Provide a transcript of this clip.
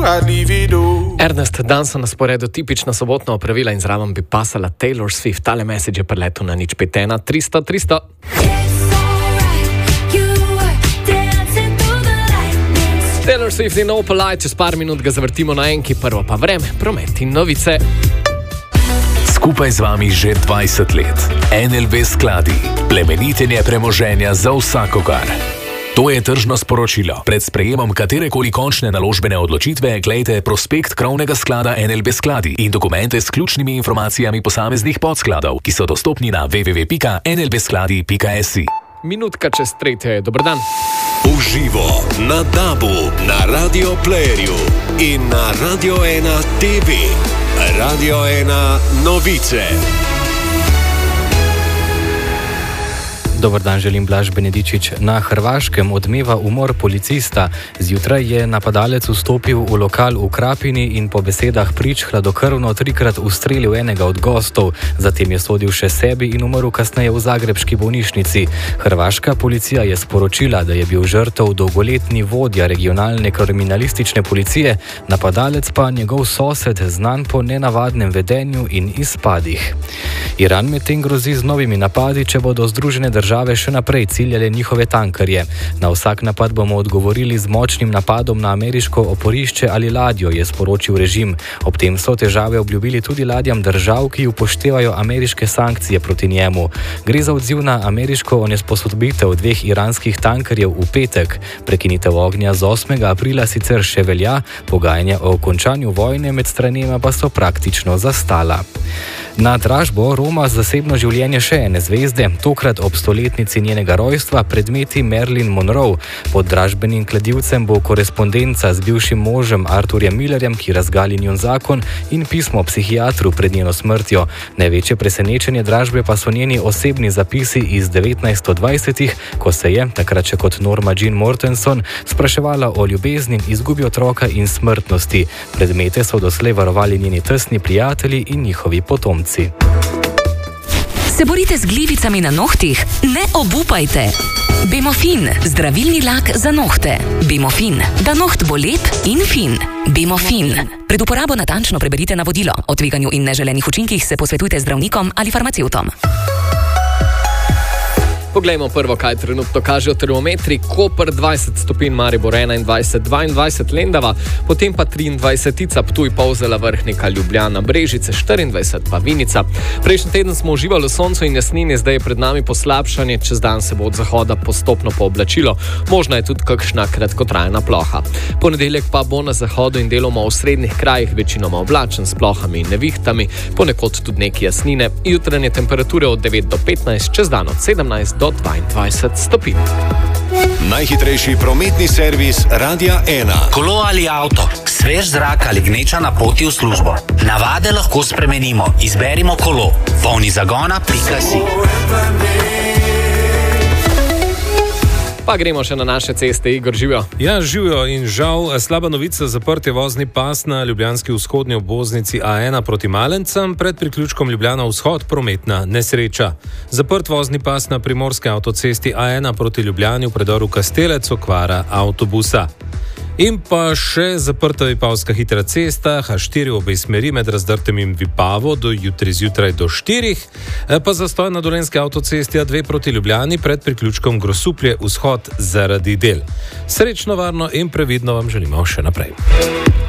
I'd leave it all. Ernest, dan so na sporedu tipična sobotna opravila in zraven bi pasala Taylor Swift. Tale message je preletel na 051 300 300. Taylor Swift in No Polite, čez par minut ga zavrtimo na enki, prvo pa vreme, promet in novice. Skupaj z vami že 20 let. NLB skladi, plemenitenje premoženja za vsakogar. To je tržno sporočilo. Pred sprejemom katerekoli končne naložbene odločitve glejte prospekt krovnega sklada NLB skladi in dokumente s ključnimi informacijami posameznih podskladov, ki so dostopni na www.nlbskladi.si. Minutka čez tretje, dober dan. Uživo na DAB-u, na Radio Playerju in na Radio 1 TV. Radio 1 novice. Dobar dan, želim Blaž Benedičič. Na Hrvaškem odmeva umor policista. Zjutraj je napadalec vstopil v lokal v Krapini in po besedah prič hladnokrvno 3-krat ustrelil enega od gostov. Zatem je sodil še sebi in umrl kasneje v zagrebški bolnišnici. Hrvaška policija je sporočila, da je bil žrtev dolgoletni vodja regionalne kriminalistične policije, napadalec pa njegov sosed, znan po nenavadnem vedenju in izpadih. Iran medtem grozi z novimi napadi, če bodo Združene države še naprej ciljale njihove tankerje. Na vsak napad bomo odgovorili z močnim napadom na ameriško oporišče ali ladjo, je sporočil režim. Ob tem so težave obljubili tudi ladjam držav, ki upoštevajo ameriške sankcije proti njemu. Gre za odziv na ameriško onesposobitev 2 iranskih tankerjev v petek. Prekinitev ognja z 8. aprila sicer še velja, pogajanja o končanju vojne med stranema pa so praktično zastala. Na dražbo roma zasebno življenje še ene zvezde, tokrat ob stoletnici njenega rojstva, predmeti Marilyn Monroe. Pod dražbenim kladivcem bo korespondenca z bivšim možem Arthurjem Millerjem, ki razgali njen zakon, in pismo psihiatru pred njeno smrtjo. Največje presenečenje dražbe pa so njeni osebni zapisi iz 1920-ih, ko se je, takrat še kot Norma Jean Mortenson, spraševala o ljubezni, izgubi otroka in smrtnosti. Predmete so doslej varovali njeni tesni prijatelji in njihovi potomci. Se borite z glivicami na nohtih? Ne obupajte! Bemofin, zdravilni lak za nohte. Bemofin, da noht bo lep in fin. Bemofin. Pred uporabo natančno preberite navodilo. O tveganju in neželenih učinkih se posvetujte z zdravnikom ali farmacevtom. Poglejmo prvo, kaj trenutno kažejo termometri. Koper 20 stopinj, Maribor 21, 22 Lendava, potem pa 23 Ptuj, Polzela, Vrhnika, Ljubljana, Brežice, 24 pa Vinica. Prejšnji teden smo uživali v soncu in jasnini, zdaj je pred nami poslabšanje, čez dan se bo od zahoda postopno pooblačilo, možna je tudi kakšna kratkotrajna ploha. Ponedeljek pa bo na zahodu in deloma v srednjih krajih večinoma oblačen s plohami in nevihtami, ponekod tudi nekaj jasnine, jutranje temperature od 9 do 15, čez dan od 17 do 22 stopinj. Najhitrejši prometni servis Radia 1. Kolo ali avto, svež zrak ali gneča na poti v službo. Navade lahko spremenimo. Izberimo kolo. polnizagona.si. Pa gremo še na naše ceste, Igor, živijo. Ja, živijo in žal, slaba novica, zaprt je vozni pas na ljubljanski vzhodni obvoznici A1 proti Malencem, pred priključkom Ljubljana vzhod, prometna nesreča. Zaprt vozni pas na primorske avtocesti A1 proti Ljubljani v predoru Kastelec, okvara avtobusa. In pa še zaprta vipavska hitra cesta, H4 v obe smeri med Razdrtem in Vipavo do jutri zjutraj do 4, pa zastoj na Dolenjski avtocesti A2 proti Ljubljani pred priključkom Grosuplje vzhod zaradi del. Srečno, varno in previdno vam želimo še naprej.